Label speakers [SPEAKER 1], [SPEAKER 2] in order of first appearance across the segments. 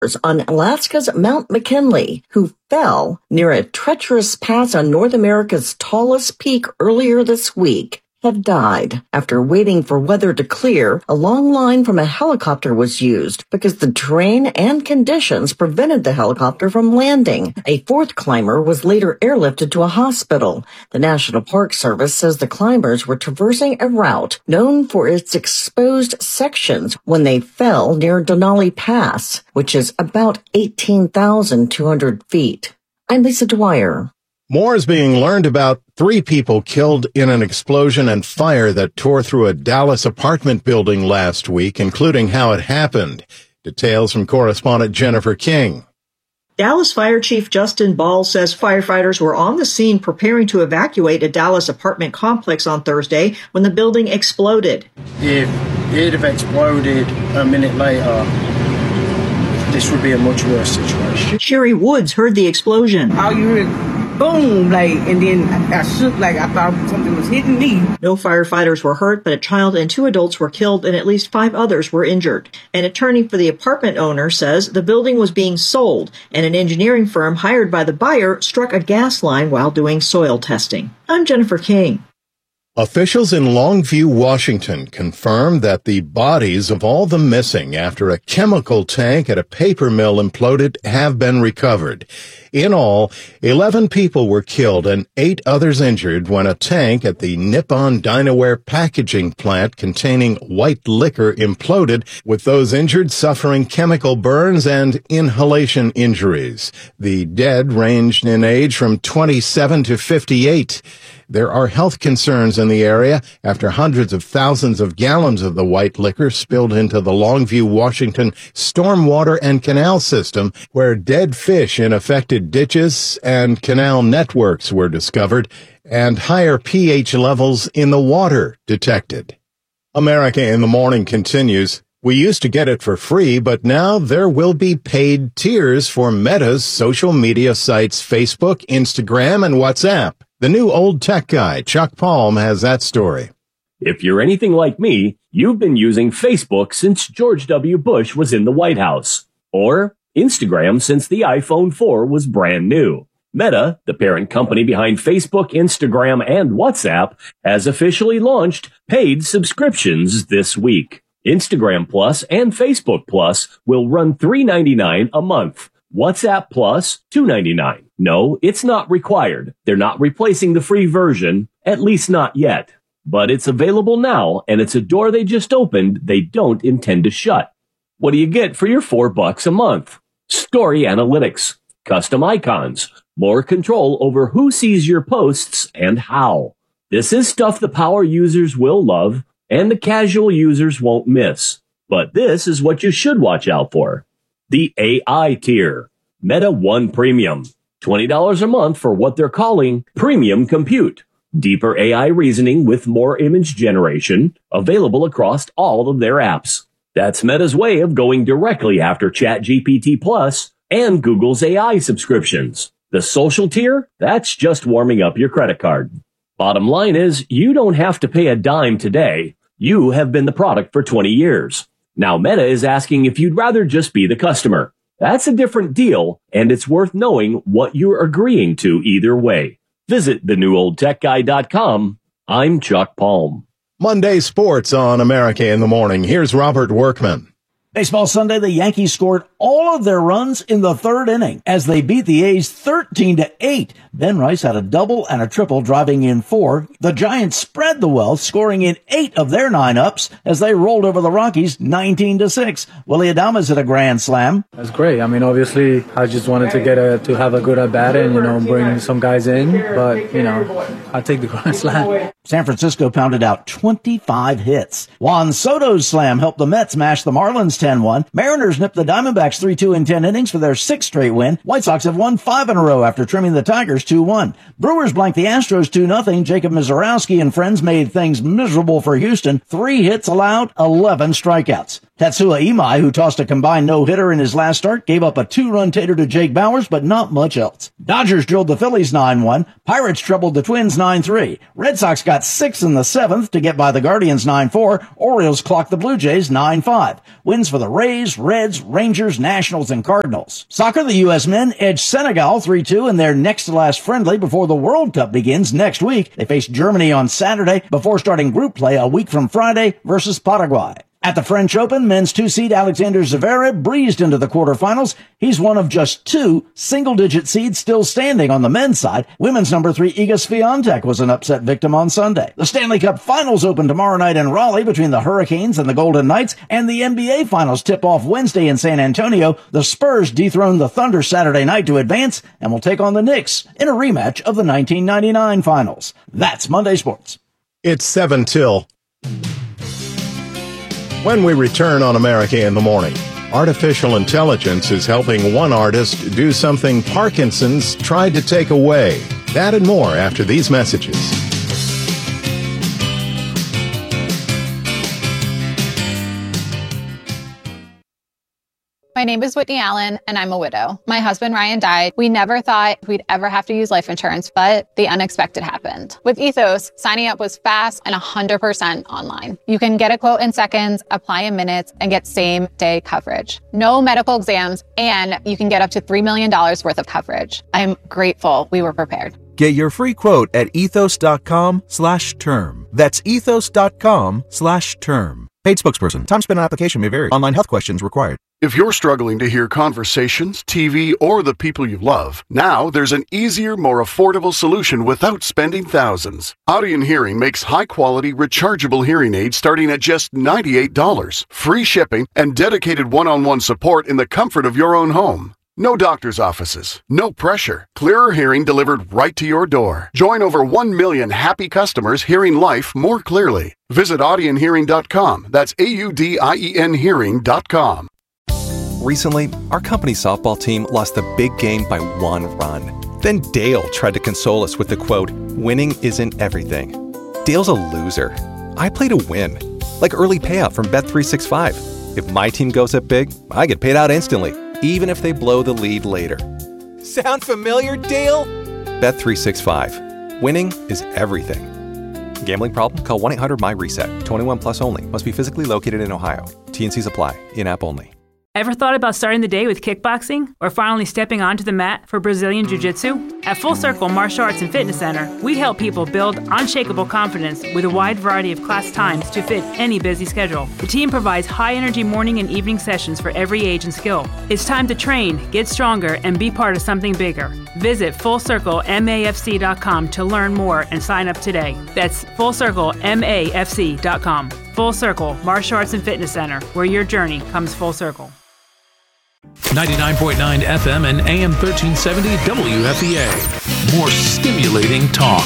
[SPEAKER 1] on Alaska's Mount McKinley, who fell near a treacherous pass on North America's tallest peak earlier this week, have died. After waiting for weather to clear, a long line from a helicopter was used because the terrain and conditions prevented the helicopter from landing. A fourth climber was later airlifted to a hospital. The National Park Service says the climbers were traversing a route known for its exposed sections when they fell near Denali Pass, which is about 18,200 feet. I'm Lisa Dwyer.
[SPEAKER 2] More is being learned about 3 people killed in an explosion and fire that tore through a Dallas apartment building last week, including how it happened. Details from correspondent Jennifer King.
[SPEAKER 3] Dallas Fire Chief Justin Ball says firefighters were on the scene preparing to evacuate a Dallas apartment complex on Thursday when the building exploded.
[SPEAKER 4] If it had exploded a minute later, this would be a much worse situation.
[SPEAKER 3] Sherry Woods heard the explosion.
[SPEAKER 5] All you heard, boom, like, and then I shook like I thought something was hitting me.
[SPEAKER 3] No firefighters were hurt, but a child and 2 adults were killed and at least 5 others were injured. An attorney for the apartment owner says the building was being sold and an engineering firm hired by the buyer struck a gas line while doing soil testing. I'm Jennifer King.
[SPEAKER 2] Officials in Longview, Washington confirmed that the bodies of all the missing after a chemical tank at a paper mill imploded have been recovered. In all, 11 people were killed and 8 others injured when a tank at the Nippon Dinaware packaging plant containing white liquor imploded, with those injured suffering chemical burns and inhalation injuries. The dead ranged in age from 27 to 58. There are health concerns in the area after hundreds of thousands of gallons of the white liquor spilled into the Longview, Washington stormwater and canal system, where dead fish in affected ditches and canal networks were discovered and higher pH levels in the water detected. America in the Morning continues. We used to get it for free, but now there will be paid tiers for Meta's social media sites Facebook, Instagram, and WhatsApp. The new old tech guy, Chuck Palm, has that story.
[SPEAKER 6] If you're anything like me, you've been using Facebook since George W. Bush was in the White House, or Instagram since the iPhone 4 was brand new. Meta, the parent company behind Facebook, Instagram, and WhatsApp, has officially launched paid subscriptions this week. Instagram Plus and Facebook Plus will run $3.99 a month. WhatsApp Plus, $2.99. No, it's not required. They're not replacing the free version, at least not yet. But it's available now, and it's a door they just opened they don't intend to shut. What do you get for your $4 a month? Story analytics, custom icons, more control over who sees your posts and how. This is stuff the power users will love, and the casual users won't miss. But this is what you should watch out for. The AI tier, Meta One Premium, $20 a month for what they're calling premium compute. Deeper AI reasoning with more image generation, available across all of their apps. That's Meta's way of going directly after ChatGPT Plus and Google's AI subscriptions. The social tier, that's just warming up your credit card. Bottom line is, you don't have to pay a dime today. You have been the product for 20 years. Now Meta is asking if you'd rather just be the customer. That's a different deal, and it's worth knowing what you're agreeing to either way. Visit thenewoldtechguy.com. I'm Chuck Palm.
[SPEAKER 2] Monday Sports on America in the Morning. Here's Robert Workman.
[SPEAKER 7] Baseball Sunday, the Yankees scored all of their runs in the third inning as they beat the A's 13-8. Ben Rice had a double and a triple, driving in 4. The Giants spread the wealth, scoring in 8 of their 9 ups as they rolled over the Rockies 19-6. Willie Adames hit a grand slam.
[SPEAKER 8] That's great. I mean, obviously, I just wanted to have a good at bat and, bring some guys in. But, I take the grand slam.
[SPEAKER 7] San Francisco pounded out 25 hits. Juan Soto's slam helped the Mets mash the Marlins 10-1. Mariners nipped the Diamondbacks 3-2 in 10 innings for their 6th straight win. White Sox have won 5 in a row after trimming the Tigers 2-1. Brewers blanked the Astros 2-0. Jacob Mizorowski and friends made things miserable for Houston. 3 hits allowed, 11 strikeouts. Tatsuya Imai, who tossed a combined no-hitter in his last start, gave up a 2-run tater to Jake Bauers, but not much else. Dodgers drilled the Phillies 9-1. Pirates troubled the Twins 9-3. Red Sox got 6 in the 7th to get by the Guardians 9-4. Orioles clocked the Blue Jays 9-5. Wins for the Rays, Reds, Rangers, Nationals and Cardinals. Soccer, the U.S. men edged Senegal 3-2 in their next-to-last friendly before the World Cup begins next week. They face Germany on Saturday before starting group play a week from Friday versus Paraguay. At the French Open, men's 2-seed Alexander Zverev breezed into the quarterfinals. He's one of just 2 single-digit seeds still standing on the men's side. Women's number 3 Iga Swiatek was an upset victim on Sunday. The Stanley Cup Finals open tomorrow night in Raleigh between the Hurricanes and the Golden Knights, and the NBA Finals tip off Wednesday in San Antonio. The Spurs dethrone the Thunder Saturday night to advance and will take on the Knicks in a rematch of the 1999 Finals. That's Monday Sports.
[SPEAKER 2] It's 7 till. When we return on America in the Morning, artificial intelligence is helping one artist do something Parkinson's tried to take away. That and more after these messages.
[SPEAKER 9] My name is Whitney Allen, and I'm a widow. My husband, Ryan, died. We never thought we'd ever have to use life insurance, but the unexpected happened. With Ethos, signing up was fast and 100% online. You can get a quote in seconds, apply in minutes, and get same-day coverage. No medical exams, and you can get up to $3 million worth of coverage. I'm grateful we were prepared.
[SPEAKER 10] Get your free quote at ethos.com/term. That's ethos.com/term. Paid spokesperson. Time spent on application may vary. Online health questions required.
[SPEAKER 11] If you're struggling to hear conversations, TV, or the people you love, now there's an easier, more affordable solution without spending thousands. Audien Hearing makes high-quality, rechargeable hearing aids starting at just $98, free shipping, and dedicated one-on-one support in the comfort of your own home. No doctor's offices, no pressure, clearer hearing delivered right to your door. Join over 1 million happy customers hearing life more clearly. Visit audienhearing.com. That's AUDIEN hearing.com.
[SPEAKER 12] Recently, our company softball team lost the big game by 1 run. Then Dale tried to console us with the quote, "Winning isn't everything." Dale's a loser. I play to win, like early payout from Bet365. If my team goes up big, I get paid out instantly, even if they blow the lead later. Sound familiar, Dale? Bet365. Winning is everything. Gambling problem? Call 1-800-MY-RESET. 21 plus only. Must be physically located in Ohio. T&Cs apply. In-app only.
[SPEAKER 13] Ever thought about starting the day with kickboxing or finally stepping onto the mat for Brazilian Jiu-Jitsu? At Full Circle Martial Arts and Fitness Center, we help people build unshakable confidence with a wide variety of class times to fit any busy schedule. The team provides high-energy morning and evening sessions for every age and skill. It's time to train, get stronger, and be part of something bigger. Visit FullCircleMAFC.com to learn more and sign up today. That's FullCircleMAFC.com. Full Circle Martial Arts and Fitness Center, where your journey comes full circle.
[SPEAKER 14] 99.9 FM and AM 1370 WFEA. More stimulating talk.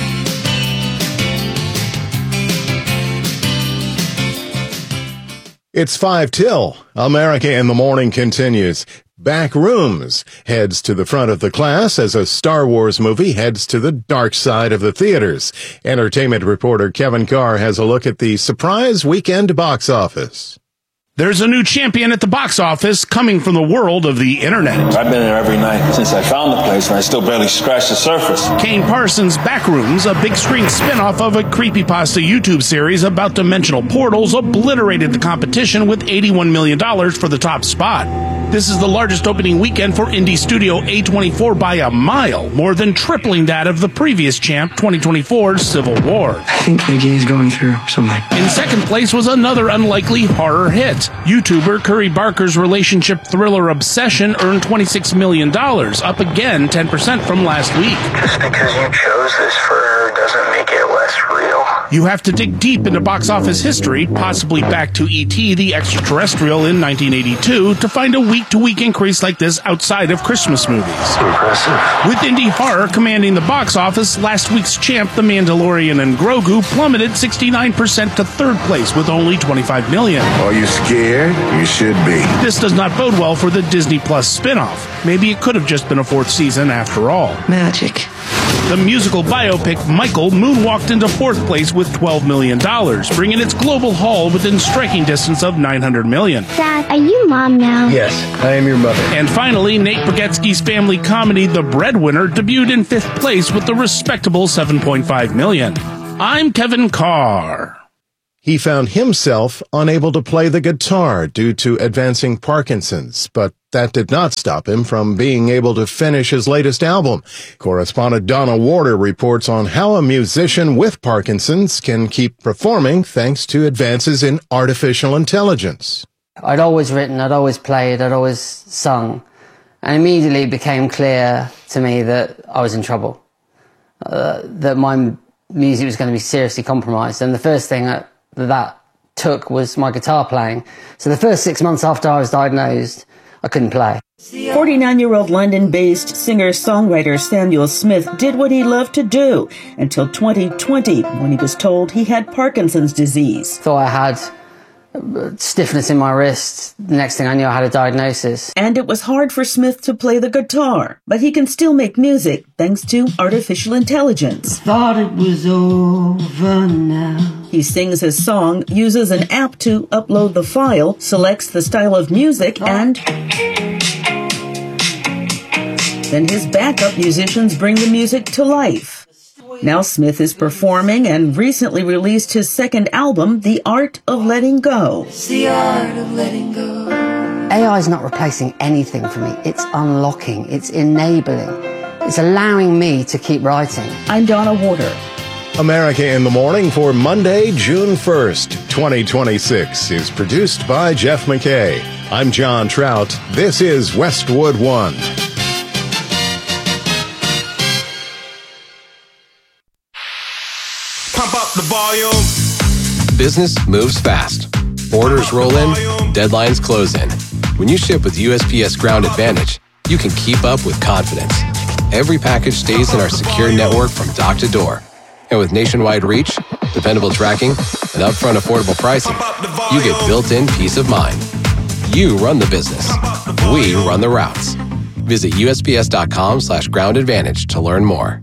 [SPEAKER 2] It's 5 till. America in the Morning continues. Backrooms heads to the front of the class as a Star Wars movie heads to the dark side of the theaters. Entertainment reporter Kevin Carr has a look at the surprise weekend box office.
[SPEAKER 15] There's a new champion at the box office coming from the world of the internet.
[SPEAKER 16] I've been there every night since I found the place, and I still barely scratched the surface.
[SPEAKER 15] Kane Parsons' Backrooms, a big screen spin-off of a creepypasta YouTube series about dimensional portals, obliterated the competition with $81 million for the top spot. This is the largest opening weekend for indie studio A24 by a mile, more than tripling that of the previous champ, 2024's Civil War.
[SPEAKER 17] I think McGee's going through something.
[SPEAKER 15] In second place was another unlikely horror hit. YouTuber Curry Barker's relationship thriller Obsession earned $26 million, up again 10% from last week.
[SPEAKER 17] Just because you chose this for her doesn't make it less real.
[SPEAKER 15] You have to dig deep into box office history, possibly back to E.T. the Extraterrestrial in 1982, to find a week-to-week increase like this outside of Christmas movies.
[SPEAKER 17] Impressive.
[SPEAKER 15] With indie horror commanding the box office, last week's champ, The Mandalorian and Grogu, plummeted 69% to third place with only $25 million.
[SPEAKER 18] Are you scared? You should be.
[SPEAKER 15] This does not bode well for the Disney Plus spin-off. Maybe it could have just been a fourth season after all.
[SPEAKER 17] Magic.
[SPEAKER 15] The musical biopic Michael moonwalked into fourth place with $12 million, bringing its global haul within striking distance of $900 million.
[SPEAKER 19] Dad, are you mom now?
[SPEAKER 18] Yes, I am your mother.
[SPEAKER 15] And finally, Nate Bargatze's family comedy The Breadwinner debuted in fifth place with the respectable $7.5 million. I'm Kevin Carr.
[SPEAKER 2] He found himself unable to play the guitar due to advancing Parkinson's, but that did not stop him from being able to finish his latest album. Correspondent Donna Warder reports on how a musician with Parkinson's can keep performing thanks to advances in artificial intelligence.
[SPEAKER 20] I'd always written, I'd always played, I'd always sung, and immediately it became clear to me that I was in trouble, that my music was going to be seriously compromised. And the first thing that took was my guitar playing. So the first 6 months after I was diagnosed, I couldn't play.
[SPEAKER 21] 49-year-old London-based singer-songwriter Samuel Smith did what he loved to do until 2020, when he was told he had Parkinson's disease.
[SPEAKER 20] Thought I had stiffness in my wrist. The next thing I knew, I had a diagnosis.
[SPEAKER 21] And it was hard for Smith to play the guitar, but he can still make music thanks to artificial intelligence.
[SPEAKER 5] Thought it was over now.
[SPEAKER 21] He sings his song, uses an app to upload the file, selects the style of music, and then his backup musicians bring the music to life. Now Smith is performing and recently released his second album, The Art of Letting Go.
[SPEAKER 20] It's the art of letting go. AI is not replacing anything for me. It's unlocking. It's enabling. It's allowing me to keep writing.
[SPEAKER 21] I'm Donna Warder.
[SPEAKER 2] America in the Morning for Monday, June 1st, 2026 is produced by Jeff McKay. I'm John Trout. This is Westwood One.
[SPEAKER 22] Pump up the volume.
[SPEAKER 23] Business moves fast. Orders roll in, deadlines close in. When you ship with USPS Ground Advantage, you can keep up with confidence. Every package stays in our secure network from dock to door. And with nationwide reach, dependable tracking, and upfront affordable pricing, you get built-in peace of mind. You run the business. We run the routes. Visit USPS.com/Ground Advantage to learn more.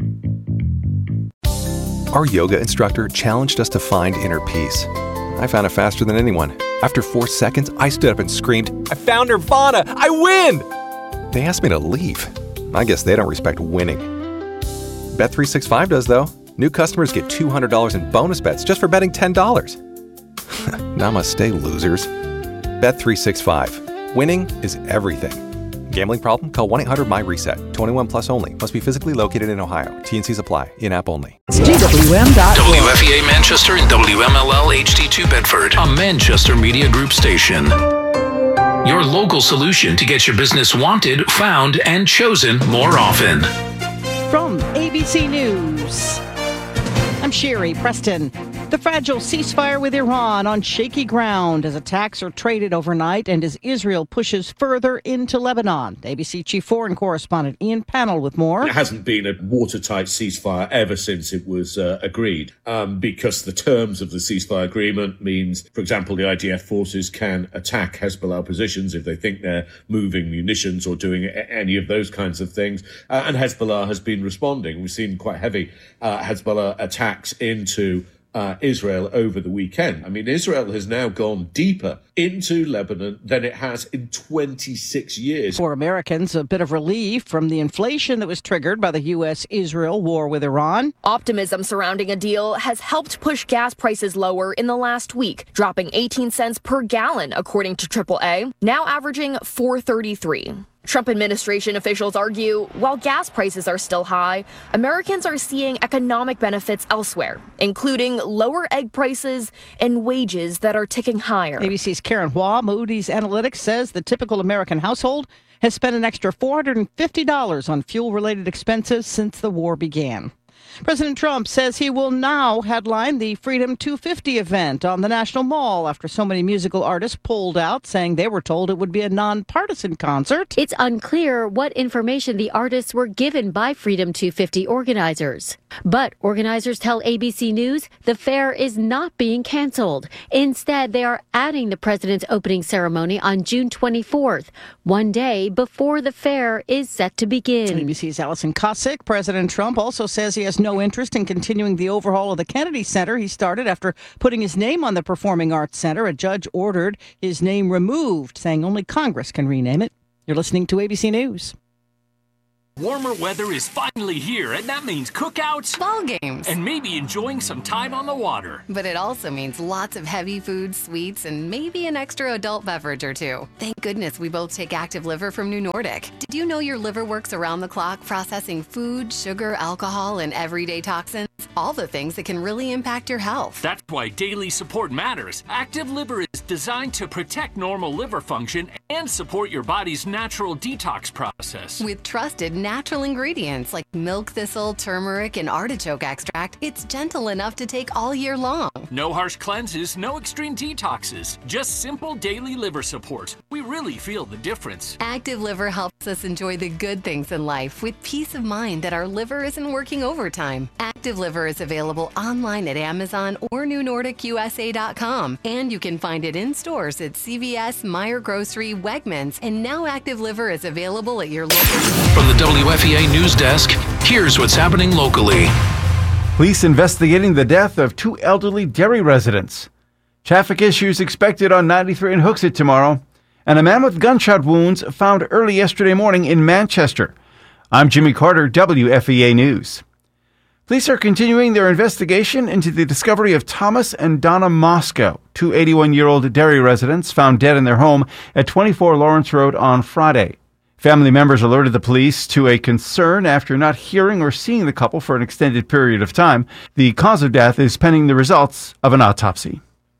[SPEAKER 12] Our yoga instructor challenged us to find inner peace. I found it faster than anyone. After 4 seconds, I stood up and screamed, "I found Nirvana! I win!" They asked me to leave. I guess they don't respect winning. Bet365 does, though. New customers get $200 in bonus bets just for betting $10. Namaste, losers. Bet365. Winning is everything. Gambling problem? Call 1-800-MY-RESET. 21 plus only. Must be physically located in Ohio. T&Cs apply. In-app only.
[SPEAKER 14] WFEA Manchester and WMLL HD2 Bedford, a Manchester Media Group station. Your local solution to get your business wanted, found, and chosen more often.
[SPEAKER 24] From ABC News, I'm Sherry Preston. The fragile ceasefire with Iran on shaky ground as attacks are traded overnight and as Israel pushes further into Lebanon. ABC Chief Foreign Correspondent Ian Pannell with more.
[SPEAKER 25] It hasn't been a watertight ceasefire ever since it was agreed, because the terms of the ceasefire agreement means, for example, the IDF forces can attack Hezbollah positions if they think they're moving munitions or doing any of those kinds of things. And Hezbollah has been responding. We've seen quite heavy Hezbollah attacks into Israel over the weekend. I mean, Israel has now gone deeper into Lebanon than it has in 26 years.
[SPEAKER 24] For Americans, a bit of relief from the inflation that was triggered by the U.S.-Israel war with Iran.
[SPEAKER 26] Optimism surrounding a deal has helped push gas prices lower in the last week, dropping 18 cents per gallon, according to AAA, now averaging $4.33. Trump administration officials argue while gas prices are still high, Americans are seeing economic benefits elsewhere, including lower egg prices and wages that are ticking higher.
[SPEAKER 24] ABC's Karen Hua, Moody's Analytics, says the typical American household has spent an extra $450 on fuel-related expenses since the war began. President Trump says he will now headline the Freedom 250 event on the National Mall after so many musical artists pulled out, saying they were told it would be a nonpartisan concert.
[SPEAKER 27] It's unclear what information the artists were given by Freedom 250 organizers. But organizers tell ABC News the fair is not being canceled. Instead, they are adding the president's opening ceremony on June 24th, one day before the fair is set to begin.
[SPEAKER 24] ABC's Allison Cossack. President Trump also says he has no interest in continuing the overhaul of the Kennedy Center he started after putting his name on the Performing Arts Center. A judge ordered his name removed, saying only Congress can rename it. You're listening to ABC News.
[SPEAKER 1] Warmer weather is finally here, and that means cookouts,
[SPEAKER 3] ball games,
[SPEAKER 1] and maybe enjoying some time on the water.
[SPEAKER 3] But it also means lots of heavy food, sweets, and maybe an extra adult beverage or two. Thank goodness we both take Active Liver from New Nordic. Did you know your liver works around the clock processing food, sugar, alcohol, and everyday toxins? All the things that can really impact your health.
[SPEAKER 1] That's why daily support matters. Active Liver is designed to protect normal liver function and support your body's natural detox process.
[SPEAKER 3] With trusted natural ingredients like milk thistle, turmeric, and artichoke extract, it's gentle enough to take all year long.
[SPEAKER 1] No harsh cleanses, no extreme detoxes, just simple daily liver support. We really feel the difference.
[SPEAKER 3] Active Liver helps us enjoy the good things in life with peace of mind that our liver isn't working overtime. Active Liver is available online at Amazon or NewNordicUSA.com, and you can find it in stores at CVS, Meijer Grocery, Wegmans, and now Active Liver is available at your local.
[SPEAKER 14] From the WFEA News Desk, here's what's happening locally.
[SPEAKER 4] Police investigating the death of 2 elderly Derry residents. Traffic issues expected on 93 in Hooksett tomorrow. And a man with gunshot wounds found early yesterday morning in Manchester. I'm Jimmy Carter, WFEA News. Police are continuing their investigation into the discovery of Thomas and Donna Moscow, 2 81-year-old Derry residents found dead in their home at 24 Lawrence Road on Friday. Family members alerted the police to a concern after not hearing or seeing the couple for an extended period of time. The cause of death is pending the results of an autopsy.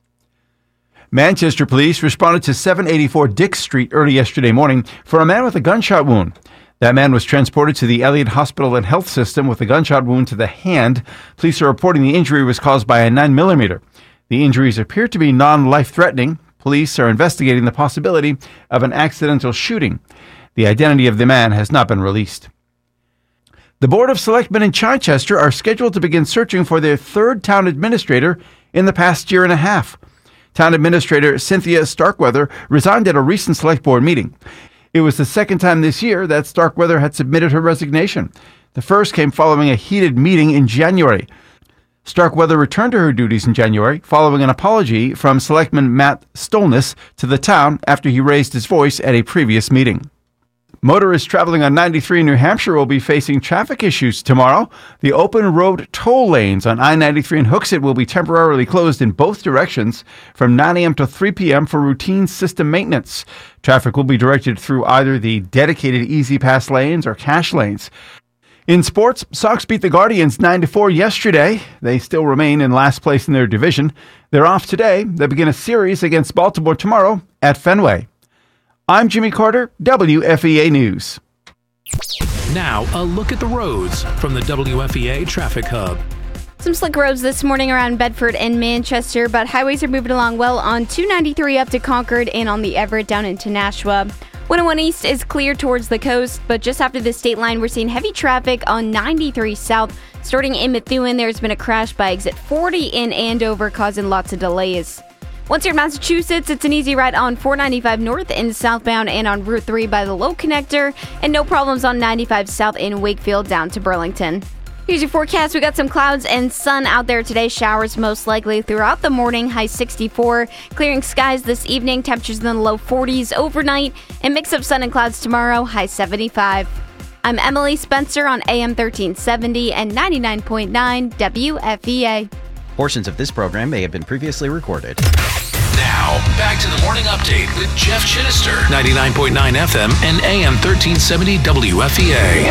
[SPEAKER 4] Manchester police responded to 784 Dick Street early yesterday morning for a man with a gunshot wound. That man was transported to the Elliott Hospital and Health System with a gunshot wound to the hand. Police are reporting the injury was caused by a 9mm. The injuries appear to be non-life-threatening. Police are investigating the possibility of an accidental shooting. The identity of the man has not been released. The Board of Selectmen in Chichester are scheduled to begin searching for their third town administrator in the past year and a half. Town Administrator Cynthia Starkweather resigned at a recent Select Board meeting. It was the second time this year that Starkweather had submitted her resignation. The first came following a heated meeting in January. Starkweather returned to her duties in January following an apology from Selectman Matt Stolness to the town after he raised his voice at a previous meeting. Motorists traveling on 93 in New Hampshire will be facing traffic issues tomorrow. The open road toll lanes on I-93 in Hooksett will be temporarily closed in both directions from 9 a.m. to 3 p.m. for routine system maintenance. Traffic will be directed through either the dedicated Easy Pass lanes or cash lanes. In sports, Sox beat the Guardians 9-4 yesterday. They still remain in last place in their division. They're off today. They begin a series against Baltimore tomorrow at Fenway. I'm Jimmy Carter, WFEA News.
[SPEAKER 14] Now, a look at the roads from the WFEA Traffic Hub.
[SPEAKER 6] Some slick roads this morning around Bedford and Manchester, but highways are moving along well on 293 up to Concord and on the Everett down into Nashua. 101 East is clear towards the coast, but just after the state line, we're seeing heavy traffic on 93 South. Starting in Methuen, there's been a crash by exit 40 in Andover, causing lots of delays. Once you're in Massachusetts, it's an easy ride on 495 North and southbound and on Route 3 by the Low Connector, and no problems on 95 South in Wakefield down to Burlington. Here's your forecast. We got some clouds and sun out there today. Showers most likely throughout the morning, high 64. Clearing skies this evening, temperatures in the low 40s overnight, and mix of sun and clouds tomorrow, high 75. I'm Emily Spencer on AM 1370 and 99.9 WFEA.
[SPEAKER 7] Portions of this program may have been previously recorded.
[SPEAKER 14] Now, back to the morning update with Jeff Chittister, 99.9 FM and AM 1370 WFEA.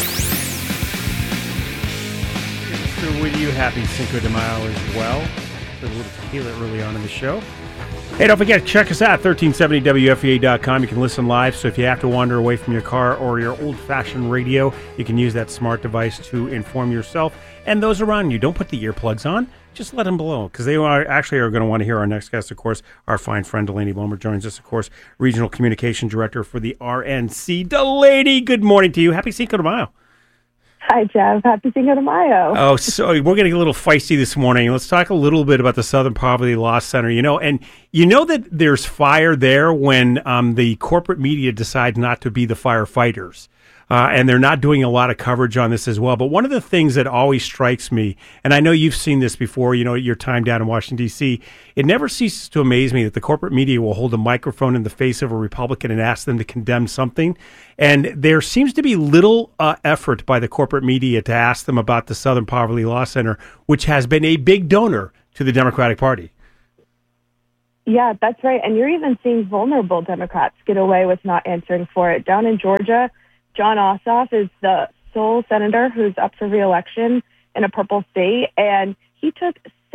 [SPEAKER 8] Mr. With you, happy Cinco de Mayo as well. A little tequila early on in the show. Hey, don't forget, check us out, 1370WFEA.com. You can listen live, so if you have to wander away from your car or your old-fashioned radio, you can use that smart device to inform yourself and those around you. Don't put the earplugs on. Just let them blow, because they are going to want to hear our next guest, of course. Our fine friend Delaney Bomer joins us, of course, Regional Communication Director for the RNC. Delaney, good morning to you. Happy Cinco de Mayo.
[SPEAKER 9] Hi, Jeff. Happy Cinco de Mayo.
[SPEAKER 8] Oh, so we're getting a little feisty this morning. Let's talk a little bit about the Southern Poverty Law Center. You know, and You know that there's fire there when the corporate media decides not to be the firefighters. And they're not doing a lot of coverage on this as well. But one of the things that always strikes me, and I know you've seen this before, your time down in Washington, D.C., it never ceases to amaze me that the corporate media will hold a microphone in the face of a Republican and ask them to condemn something. And there seems to be little effort by the corporate media to ask them about the Southern Poverty Law Center, which has been a big donor to the Democratic Party.
[SPEAKER 9] Yeah, that's right. And you're even seeing vulnerable Democrats get away with not answering for it. Down in Georgia, John Ossoff is the sole senator who's up for re-election in a purple state, and he took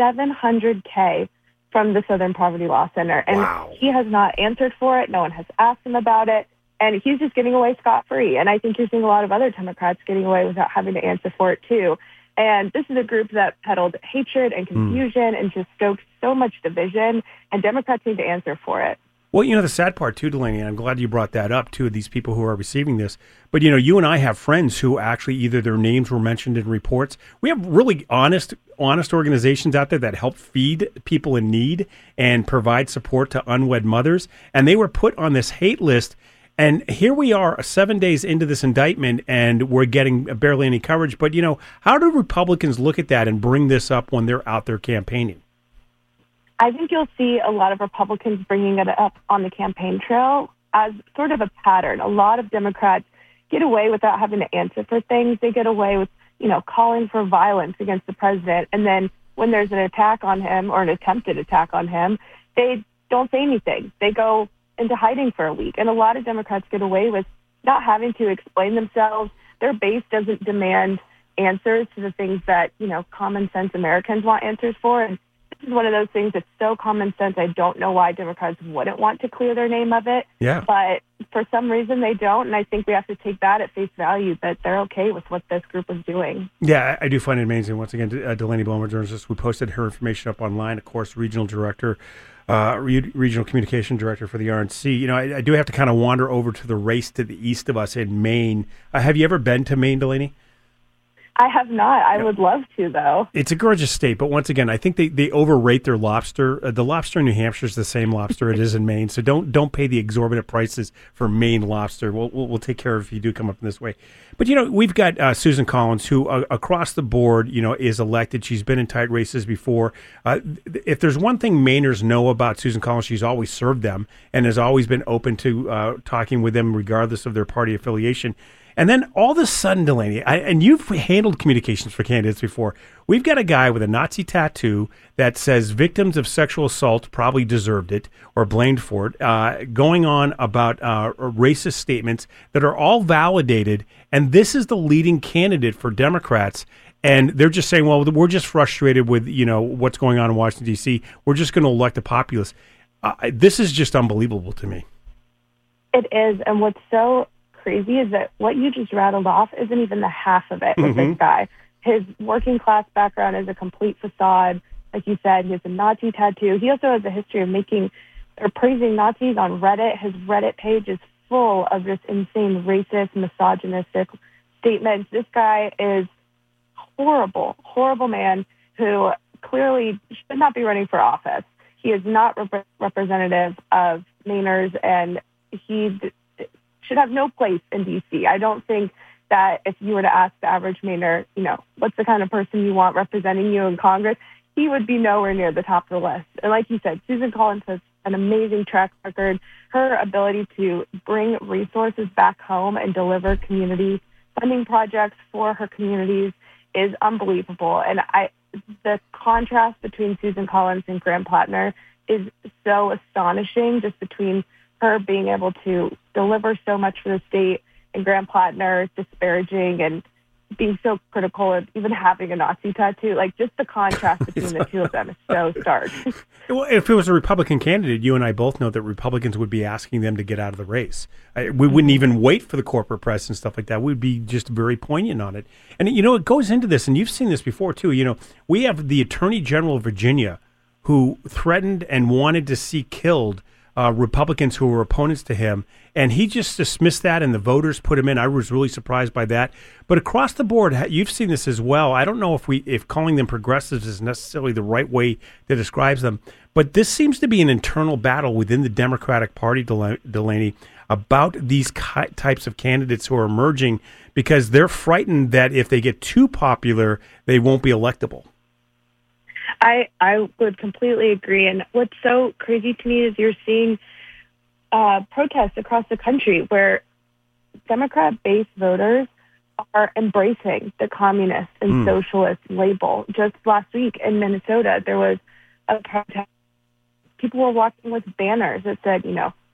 [SPEAKER 9] $700K from the Southern Poverty Law Center, and he has not answered for it. No one has asked him about it, and he's just getting away scot-free. And I think you're seeing a lot of other Democrats getting away without having to answer for it, too. And this is a group that peddled hatred and confusion and just stoked so much division, and Democrats need to answer for it.
[SPEAKER 8] Well, the sad part, too, Delaney, and I'm glad you brought that up, too, these people who are receiving this. But, you and I have friends who actually either their names were mentioned in reports. We have really honest organizations out there that help feed people in need and provide support to unwed mothers. And they were put on this hate list. And here we are 7 days into this indictment, and we're getting barely any coverage. But, how do Republicans look at that and bring this up when they're out there campaigning?
[SPEAKER 9] I think you'll see a lot of Republicans bringing it up on the campaign trail as sort of a pattern. A lot of Democrats get away without having to answer for things. They get away with, calling for violence against the president. And then when there's an attack on him or an attempted attack on him, they don't say anything. They go into hiding for a week. And a lot of Democrats get away with not having to explain themselves. Their base doesn't demand answers to the things that, common sense Americans want answers for. And this is one of those things that's so common sense. I don't know why Democrats wouldn't want to clear their name of it.
[SPEAKER 8] Yeah.
[SPEAKER 9] But for some reason they don't. And I think we have to take that at face value, that they're okay with what this group is doing.
[SPEAKER 8] Yeah, I do find it amazing. Once again, Delaney Bowman, journalist, we posted her information up online. Of course, regional communication director for the RNC. I do have to kind of wander over to the race to the east of us in Maine. Have you ever been to Maine, Delaney?
[SPEAKER 9] I have not. I would love to, though.
[SPEAKER 8] It's a gorgeous state, but once again, I think they overrate their lobster. The lobster in New Hampshire is the same lobster it is in Maine, so don't pay the exorbitant prices for Maine lobster. We'll take care of if you do come up in this way. But we've got Susan Collins, who across the board, is elected. She's been in tight races before. If there's one thing Mainers know about Susan Collins, she's always served them and has always been open to talking with them, regardless of their party affiliation. And then all of a sudden, Delaney, and you've handled communications for candidates before, we've got a guy with a Nazi tattoo that says victims of sexual assault probably deserved it or blamed for it, going on about racist statements that are all validated. And this is the leading candidate for Democrats. And they're just saying, well, we're just frustrated with, what's going on in Washington, D.C. We're just going to elect a populist. This is just unbelievable to me.
[SPEAKER 9] It is. And what's so crazy is that what you just rattled off isn't even the half of it with this guy. His working class background is a complete facade. Like you said, he has a Nazi tattoo. He also has a history of praising Nazis on Reddit. His Reddit page is full of just insane racist, misogynistic statements. This guy is horrible man who clearly should not be running for office. He is not representative of Mainers, and he should have no place in D.C. I don't think that if you were to ask the average Mainer, what's the kind of person you want representing you in Congress, he would be nowhere near the top of the list. And like you said, Susan Collins has an amazing track record. Her ability to bring resources back home and deliver community funding projects for her communities is unbelievable. And the contrast between Susan Collins and Graham Plattner is so astonishing, just between her being able to deliver so much for the state and Graham Plattner disparaging and being so critical of even having a Nazi tattoo. Like, just the contrast between the two of them is so stark.
[SPEAKER 8] Well, if it was a Republican candidate, you and I both know that Republicans would be asking them to get out of the race. We wouldn't even wait for the corporate press and stuff like that. We'd be just very poignant on it. And, it goes into this, and you've seen this before, too. We have the Attorney General of Virginia who threatened and wanted to see killed Republicans who were opponents to him. And he just dismissed that, and the voters put him in. I was really surprised by that. But across the board, you've seen this as well. I don't know if calling them progressives is necessarily the right way that describes them, but this seems to be an internal battle within the Democratic Party, Delaney, about these types of candidates who are emerging because they're frightened that if they get too popular, they won't be electable.
[SPEAKER 9] I would completely agree. And what's so crazy to me is you're seeing protests across the country where Democrat-based voters are embracing the communist and socialist label. Just last week in Minnesota, there was a protest. People were walking with banners that said,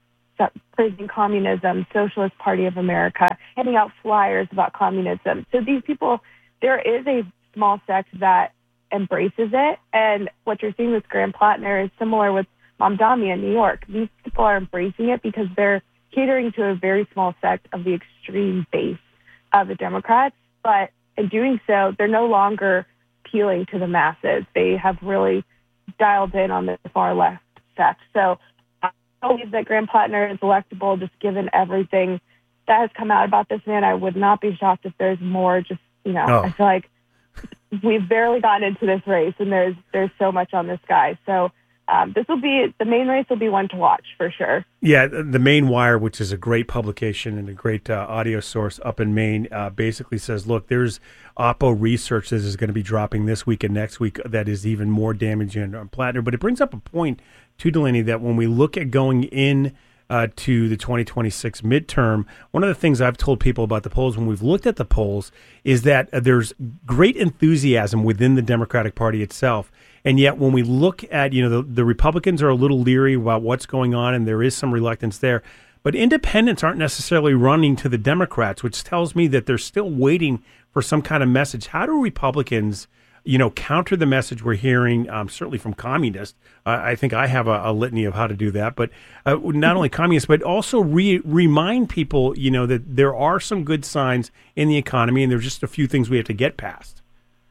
[SPEAKER 9] praising communism, Socialist Party of America, handing out flyers about communism. So these people, there is a small sect that embraces it. And what you're seeing with Graham Plattner is similar with Mamdani in New York. These people are embracing it because they're catering to a very small sect of the extreme base of the Democrats. But in doing so, they're no longer appealing to the masses. They have really dialed in on the far left sect. So I believe that Graham Plattner is electable just given everything that has come out about this man. I would not be shocked if there's more. Just, I feel like we've barely gotten into this race, and there's so much on this guy. So this will be the main race. Will be one to watch for sure.
[SPEAKER 8] Yeah, the Maine Wire, which is a great publication and a great audio source up in Maine, basically says, look, there's Oppo research that is going to be dropping this week and next week that is even more damaging on Plattner. But it brings up a point too, Delaney, that when we look at going in to the 2026 midterm, one of the things I've told people about the polls when we've looked at the polls is that there's great enthusiasm within the Democratic Party itself. And yet when we look at, the Republicans are a little leery about what's going on, and there is some reluctance there. But independents aren't necessarily running to the Democrats, which tells me that they're still waiting for some kind of message. How do Republicans counter the message we're hearing, certainly from communists? I think I have a litany of how to do that, but not only communists, but also remind people, that there are some good signs in the economy, and there's just a few things we have to get past.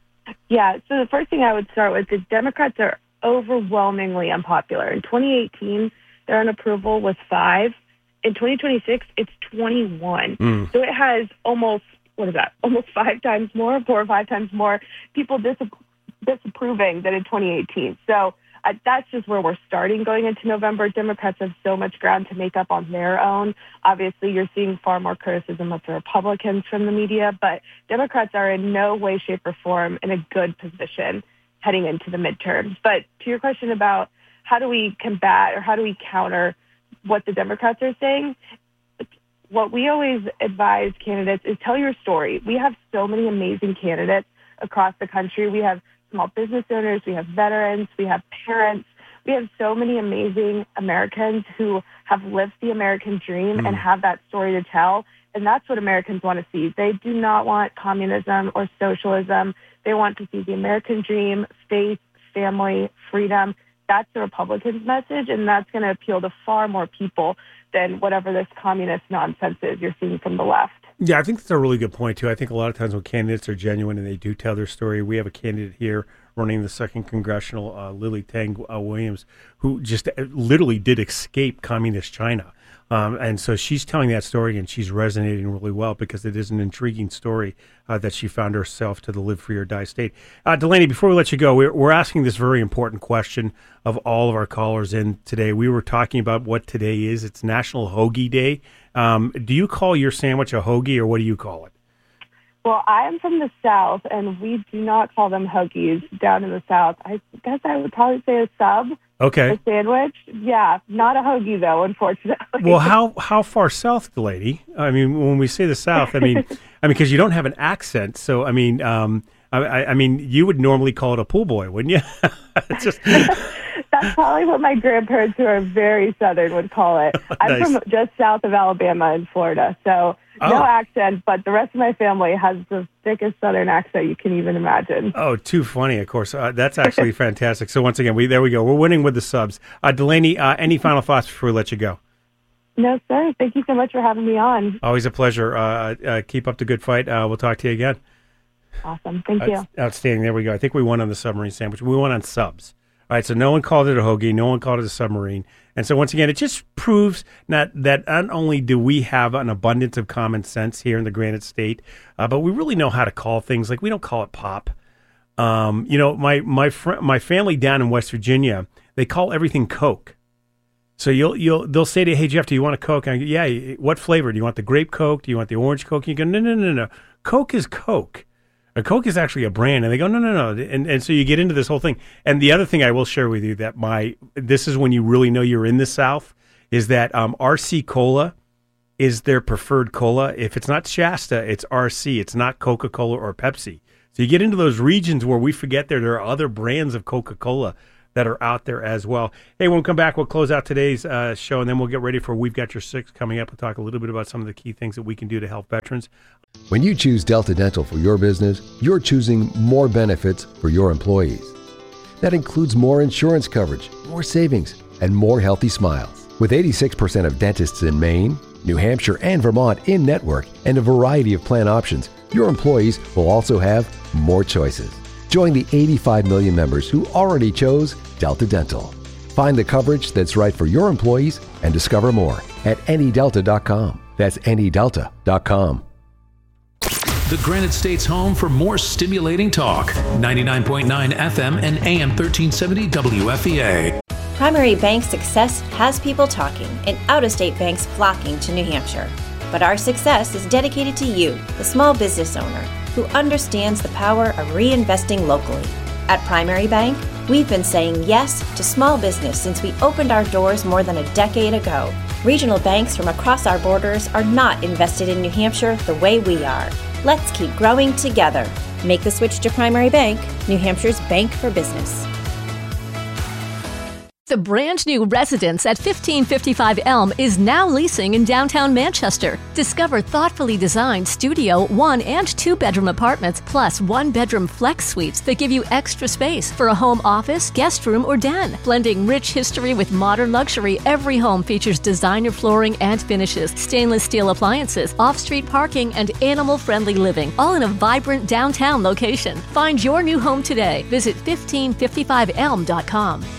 [SPEAKER 9] Yeah, so the first thing I would start with is Democrats are overwhelmingly unpopular. In 2018, their unapproval was 5. In 2026, it's 21. So it has almost 5 times more, 4 or 5 times more people disapproving than in 2018. So that's just where we're starting going into November. Democrats have so much ground to make up on their own. Obviously, you're seeing far more criticism of the Republicans from the media, but Democrats are in no way, shape, or form in a good position heading into the midterms. But to your question about how do we combat or how do we counter what the Democrats are saying, what we always advise candidates is tell your story. We have so many amazing candidates across the country. We have small business owners, we have veterans, we have parents. We have so many amazing Americans who have lived the American dream and have that story to tell. And that's what Americans want to see. They do not want communism or socialism. They want to see the American dream, faith, family, freedom. That's the Republicans' message, and that's going to appeal to far more people than whatever this communist nonsense is you're seeing from the left.
[SPEAKER 8] Yeah, I think that's a really good point, too. I think a lot of times when candidates are genuine and they do tell their story, we have a candidate here running the 2nd Congressional, Lily Tang Williams, who just literally did escape communist China. And so she's telling that story, and she's resonating really well because it is an intriguing story that she found herself to the live free or die state. Delaney, before we let you go, we're asking this very important question of all of our callers in today. We were talking about what today is. It's National Hoagie Day. Do you call your sandwich a hoagie, or what do you call it?
[SPEAKER 9] Well, I am from the South, and we do not call them hoagies down in the South. I guess I would probably say a sub.
[SPEAKER 8] Okay.
[SPEAKER 9] A sandwich. Yeah, not a hoagie, though, unfortunately.
[SPEAKER 8] Well, how far south, lady? I mean, when we say the South, I mean, because you don't have an accent, so I mean, you would normally call it a pool boy, wouldn't you? It's just.
[SPEAKER 9] That's probably what my grandparents, who are very Southern, would call it. I'm from just south of Alabama in Florida, so no accent, but the rest of my family has the thickest Southern accent you can even imagine.
[SPEAKER 8] Oh, too funny, of course. That's actually fantastic. So once again, there we go. We're winning with the subs. Delaney, any final thoughts before we let you go?
[SPEAKER 9] No, sir. Thank you so much for having me on.
[SPEAKER 8] Always a pleasure. Keep up the good fight. We'll talk to you again.
[SPEAKER 9] Awesome. Thank you.
[SPEAKER 8] Outstanding. There we go. I think we won on the submarine sandwich. We won on subs. All right, so no one called it a hoagie. No one called it a submarine. And so once again, it just proves that not only do we have an abundance of common sense here in the Granite State, but we really know how to call things. Like, we don't call it pop. My family down in West Virginia, they call everything Coke. So they'll say to you, hey, Jeff, do you want a Coke? And I go, yeah, what flavor? Do you want the grape Coke? Do you want the orange Coke? And you go, no. Coke is Coke. A Coke is actually a brand. And they go, no. And so you get into this whole thing. And the other thing I will share with you that this is when you really know you're in the South, is that RC Cola is their preferred cola. If it's not Shasta, it's RC. It's not Coca-Cola or Pepsi. So you get into those regions where we forget there are other brands of Coca-Cola that are out there as well. Hey, when we come back, we'll close out today's show, and then we'll get ready for We've Got Your Six coming up. We'll talk a little bit about some of the key things that we can do to help veterans.
[SPEAKER 10] When you choose Delta Dental for your business, you're choosing more benefits for your employees. That includes more insurance coverage, more savings, and more healthy smiles. With 86% of dentists in Maine, New Hampshire, and Vermont in network, and a variety of plan options, your employees will also have more choices. Join the 85 million members who already chose Delta Dental. Find the coverage that's right for your employees and discover more at anydelta.com. That's anydelta.com.
[SPEAKER 14] The Granite State's home for more stimulating talk. 99.9 FM and AM 1370 WFEA.
[SPEAKER 11] Primary Bank success has people talking and out-of-state banks flocking to New Hampshire. But our success is dedicated to you, the small business owner, who understands the power of reinvesting locally. At Primary Bank, we've been saying yes to small business since we opened our doors more than a decade ago. Regional banks from across our borders are not invested in New Hampshire the way we are. Let's keep growing together. Make the switch to Primary Bank, New Hampshire's bank for business.
[SPEAKER 13] The brand new residence at 1555 Elm is now leasing in downtown Manchester. Discover thoughtfully designed studio, 1 and 2 bedroom apartments, plus 1 bedroom flex suites that give you extra space for a home office, guest room, or den. Blending rich history with modern luxury, every home features designer flooring and finishes, stainless steel appliances, off-street parking, and animal-friendly living, all in a vibrant downtown location. Find your new home today. Visit 1555elm.com.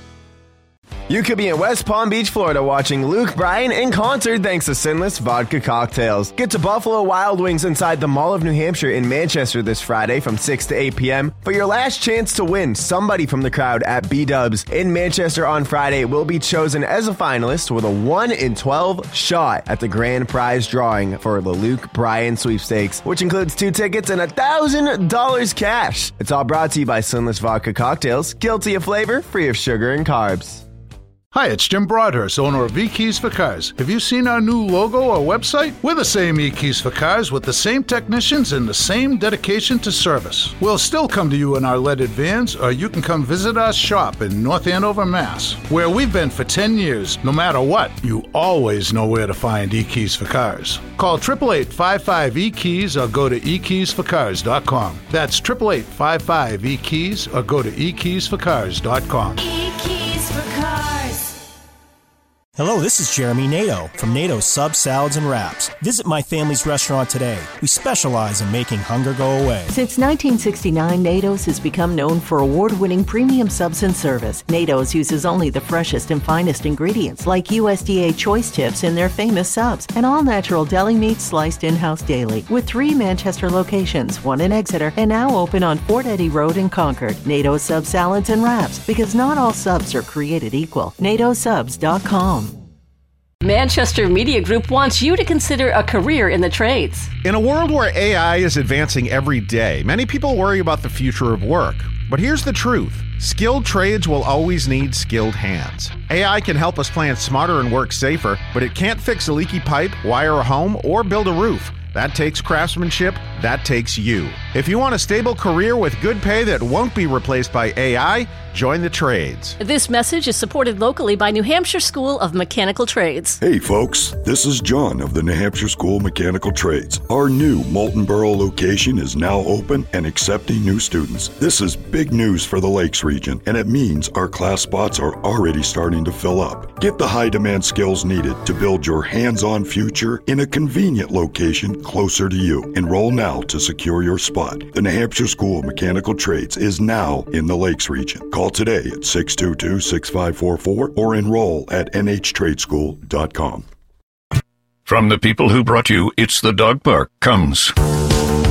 [SPEAKER 16] You could be in West Palm Beach, Florida watching Luke Bryan in concert thanks to Sinless Vodka Cocktails. Get to Buffalo Wild Wings inside the Mall of New Hampshire in Manchester this Friday from 6 to 8 p.m. for your last chance to win. Somebody from the crowd at B-Dubs in Manchester on Friday will be chosen as a finalist with a 1 in 12 shot at the grand prize drawing for the Luke Bryan sweepstakes, which includes 2 tickets and $1,000 cash. It's all brought to you by Sinless Vodka Cocktails, guilty of flavor, free of sugar and carbs.
[SPEAKER 17] Hi, it's Jim Broadhurst, owner of eKeys for Cars. Have you seen our new logo or website? We're the same eKeys for Cars with the same technicians and the same dedication to service. We'll still come to you in our leaded vans, or you can come visit our shop in North Andover, Mass, where we've been for 10 years. No matter what, you always know where to find eKeys for Cars. Call 888-55-EKEYS or go to eKeysforCars.com. That's 888-55-EKEYS or go to eKeysforCars.com.
[SPEAKER 18] eKeys for Cars.
[SPEAKER 19] Hello, this is Jeremy Nato from Nato Subs, Salads, and Wraps. Visit my family's restaurant today. We specialize in making hunger go away.
[SPEAKER 28] Since 1969, Nato's has become known for award-winning premium subs and service. Nato's uses only the freshest and finest ingredients like USDA choice tips in their famous subs and all-natural deli meat sliced in-house daily. With 3 Manchester locations, 1 in Exeter, and now open on Fort Eddy Road in Concord. Nato's Subs, Salads, and Wraps, because not all subs are created equal. NatoSubs.com.
[SPEAKER 13] Manchester Media Group wants you to consider a career in the trades.
[SPEAKER 29] In a world where AI is advancing every day, many people worry about the future of work. But here's the truth. Skilled trades will always need skilled hands. AI can help us plan smarter and work safer, but it can't fix a leaky pipe, wire a home, or build a roof. That takes craftsmanship. That takes you. If you want a stable career with good pay that won't be replaced by AI, join the trades.
[SPEAKER 13] This message is supported locally by New Hampshire School of Mechanical Trades.
[SPEAKER 30] Hey folks, this is John of the New Hampshire School of Mechanical Trades. Our new Molten Borough location is now open and accepting new students. This is big news for the Lakes region, and it means our class spots are already starting to fill up. Get the high demand skills needed to build your hands-on future in a convenient location closer to you. Enroll now to secure your spot. The New Hampshire School of Mechanical Trades is now in the Lakes region. Call today at 622-6544 or enroll at nhtradeschool.com.
[SPEAKER 2] From the people who brought you It's the Dog Park comes